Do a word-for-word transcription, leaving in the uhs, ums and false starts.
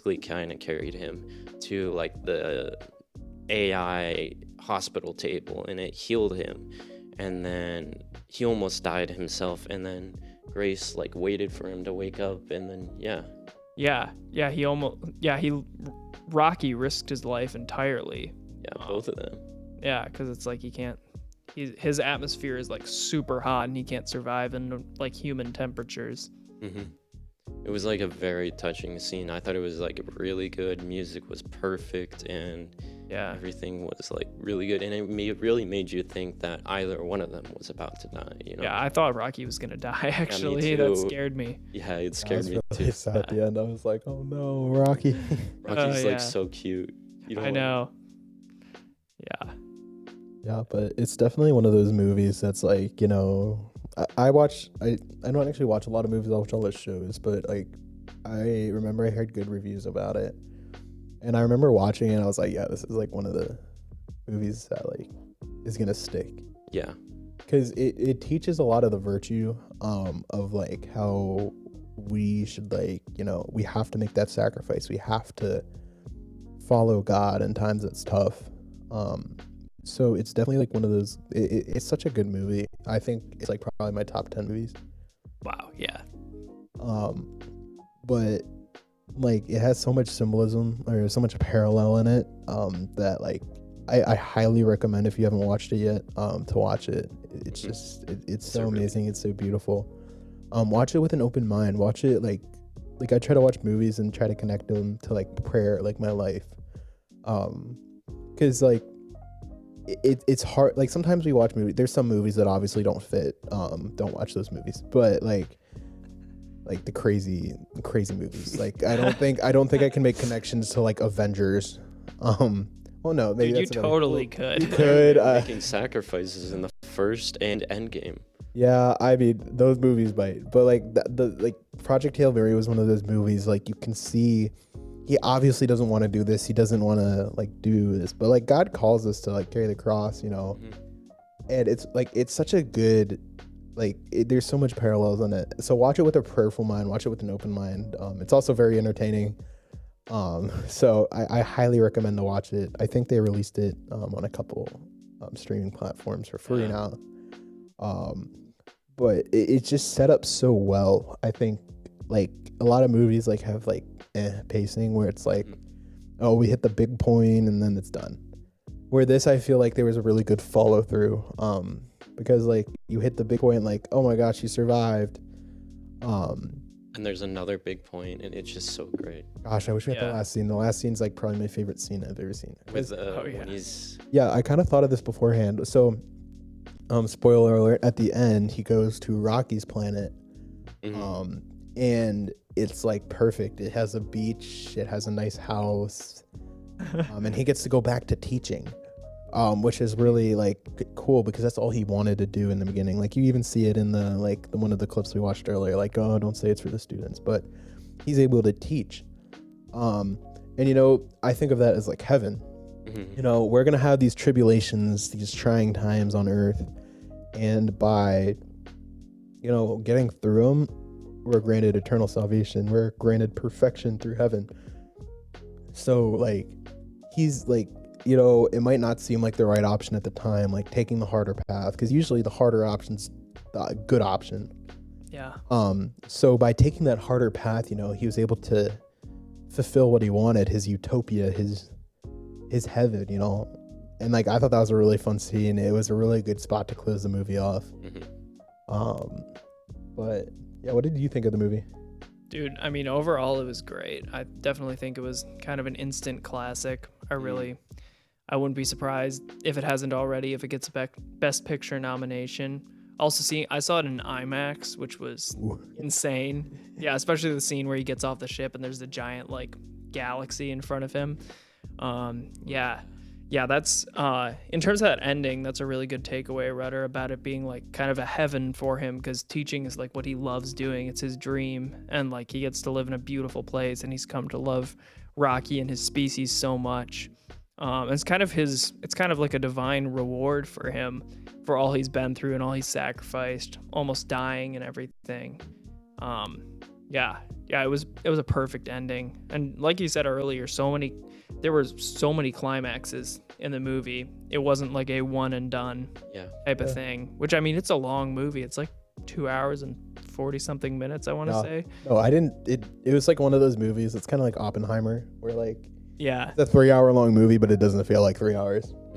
basically kind of carried him to like the A I hospital table, and it healed him. And then he almost died himself, and then Grace like waited for him to wake up, and then yeah. Yeah, yeah, he almost, yeah, he, Rocky risked his life entirely. Yeah, both of them. Yeah, because it's like he can't, he's, his atmosphere is like super hot, and he can't survive in like human temperatures. Mm-hmm. It was like a very touching scene. I thought it was like really good. Music was perfect, and yeah, everything was like really good, and it ma- really made you think that either one of them was about to die. You know? Yeah, I thought Rocky was gonna die. Actually, yeah, that scared me. Yeah, it scared me really too. Sad at the end, I was like, "Oh no, Rocky!" Rocky's uh, like yeah. so cute. You don't I know. Yeah. Yeah, but it's definitely one of those movies that's like, you know, I, I watch, I, I don't actually watch a lot of movies, I watch all the shows, but like, I remember I heard good reviews about it. And I remember watching it and I was like, yeah, this is like one of the movies that like is going to stick. Yeah. Because it, it teaches a lot of the virtue um, of like how we should like, you know, we have to make that sacrifice. We have to follow God in times that's tough. Um, so it's definitely like one of those, it, it, it's such a good movie. I think it's like probably my top ten movies. Wow. Yeah. Um, but like it has so much symbolism or so much parallel in it um, that like I, I highly recommend if you haven't watched it yet um, to watch it. It's just, it, it's so amazing. It's so beautiful. Um, watch it with an open mind. Watch it like, like I try to watch movies and try to connect them to like prayer, like my life. Um, cause like it, it's hard. Like sometimes we watch movies, there's some movies that obviously don't fit. Um, don't watch those movies, but like, like the crazy, crazy movies. Like I don't think, I don't think I can make connections to like Avengers. Um, well, no, maybe Dude, you that's another- totally could. You could. Uh, Making sacrifices in the first and Endgame. Yeah, I mean those movies might, but like the, the like Project Hail Mary was one of those movies. Like you can see, he obviously doesn't want to do this. He doesn't want to like do this, but like God calls us to like carry the cross, you know. Mm-hmm. And it's like it's such a good, like it, there's so much parallels on it. So watch it with a prayerful mind. Watch it with an open mind. Um, it's also very entertaining. Um, so I, I highly recommend to watch it. I think they released it um, on a couple um, streaming platforms for free Yeah. now. Um, but it, it's just set up so well. I think like a lot of movies like have like eh, pacing where it's like, oh, we hit the big point and then it's done. Where this, I feel like there was a really good follow through. Um, because like you hit the big point, like, oh my gosh, you survived. Um, And there's another big point, and it's just so great. Gosh, I wish we had Yeah. the last scene. The last scene's like probably my favorite scene I've ever seen. With uh, Oh, yeah. when he's Yeah, I kind of thought of this beforehand. So, um, spoiler alert: at the end, he goes to Rocky's planet, mhm. um, and it's like perfect. It has a beach. It has a nice house, um, and he gets to go back to teaching, um, which is really like c- cool because that's all he wanted to do in the beginning. Like you even see it in the like the, one of the clips we watched earlier. Like, oh, don't say it's for the students, but he's able to teach. Um, and you know, I think of that as like heaven. Mhm. You know, we're going to have these tribulations, these trying times on earth. And by, you know, getting through them, we're granted eternal salvation. We're granted perfection through heaven. So, like, he's like, you know, it might not seem like the right option at the time, like taking the harder path, because usually the harder option's a good option. Yeah. Um, so by taking that harder path, you know, he was able to fulfill what he wanted, his utopia, his his heaven, you know. And like I thought that was a really fun scene. It was a really good spot to close the movie off. Mhm. Um, but yeah, what did you think of the movie? Dude, I mean, overall, it was great. I definitely think it was kind of an instant classic. I really, I wouldn't be surprised if it hasn't already, if it gets a bec- Best Picture nomination. Also, seeing, I saw it in IMAX, which was Ooh. insane. Yeah, especially the scene where he gets off the ship and there's a giant, like, galaxy in front of him. Um, yeah. Yeah, that's, uh, in terms of that ending, that's a really good takeaway, Rudder, about it being like kind of a heaven for him because teaching is like what he loves doing. It's his dream. And like he gets to live in a beautiful place and he's come to love Rocky and his species so much. Um, it's kind of his, it's kind of like a divine reward for him for all he's been through and all he's sacrificed, almost dying and everything. Um, Yeah, yeah, it was it was a perfect ending, and like you said earlier, so many there were so many climaxes in the movie. It wasn't like a one and done Yeah. type of Yeah. thing. Which I mean, it's a long movie. It's like two hours and forty something minutes. I want to No. say. No, I didn't. It it was like one of those movies. It's kind of like Oppenheimer, where like Yeah, it's a three hour long movie, but it doesn't feel like three hours.